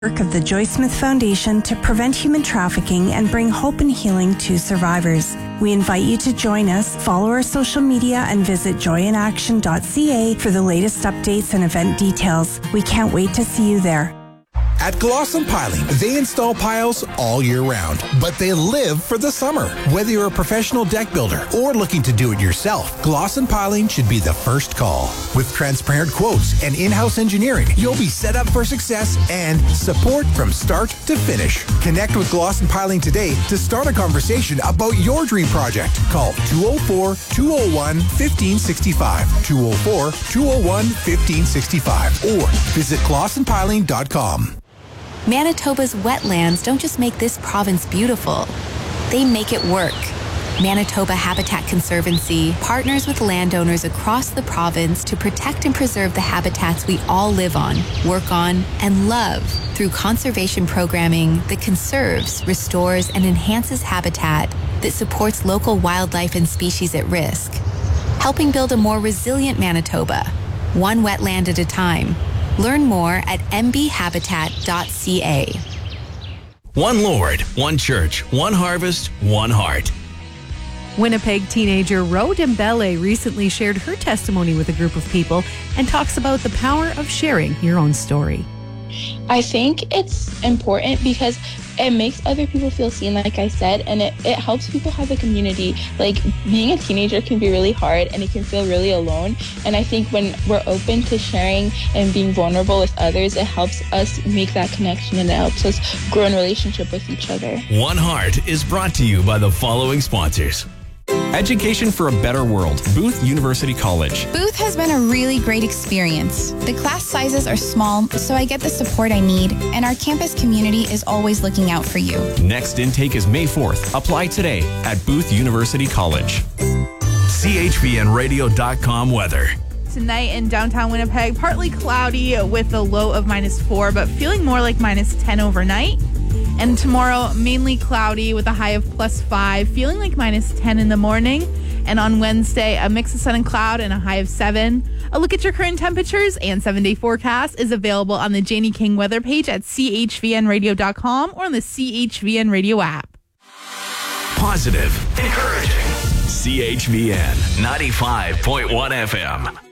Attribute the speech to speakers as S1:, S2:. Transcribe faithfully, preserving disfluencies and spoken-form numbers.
S1: Work of the Joy Smith Foundation to prevent human trafficking and bring hope and healing to survivors. We invite you to join us, follow our social media, and visit joy in action dot c a for the latest updates and event details. We can't wait to see you there.
S2: At Glosson Piling, they install piles all year round, but they live for the summer. Whether you're a professional deck builder or looking to do it yourself, Glosson Piling should be the first call. With transparent quotes and in-house engineering, you'll be set up for success and support from start to finish. Connect with Glosson Piling today to start a conversation about your dream project. Call two oh four, two oh one, one five six five, two oh four, two oh one, one five six five, or visit glosson piling dot com.
S3: Manitoba's wetlands don't just make this province beautiful, they make it work. Manitoba Habitat Conservancy partners with landowners across the province to protect and preserve the habitats we all live on, work on, and love through conservation programming that conserves, restores, and enhances habitat that supports local wildlife and species at risk, helping build a more resilient Manitoba, one wetland at a time. Learn more at m b habitat dot c a.
S4: One Lord, one church, one harvest, one heart.
S5: Winnipeg teenager Ro Dembele recently shared her testimony with a group of people and talks about the power of sharing your own story.
S6: I think it's important because it makes other people feel seen, like I said, and it, it helps people have a community. Like, being a teenager can be really hard and it can feel really alone. And I think when we're open to sharing and being vulnerable with others, it helps us make that connection and it helps us grow in relationship with each other.
S4: One Heart is brought to you by the following sponsors.
S7: Education for a better world. Booth University College.
S8: Booth has been a really great experience. The class sizes are small, so I get the support I need, and our campus community is always looking out for you.
S7: Next intake is May fourth. Apply today at Booth University College.
S4: C H V N radio dot com weather.
S9: Tonight in downtown Winnipeg, partly cloudy with a low of minus four, but feeling more like minus ten overnight. And tomorrow, mainly cloudy with a high of plus five, feeling like minus ten in the morning. And on Wednesday, a mix of sun and cloud and a high of seven. A look at your current temperatures and seven-day forecast is available on the Janie King weather page at c h v n radio dot com or on the C H V N radio app.
S4: Positive, encouraging. C H V N ninety-five point one F M.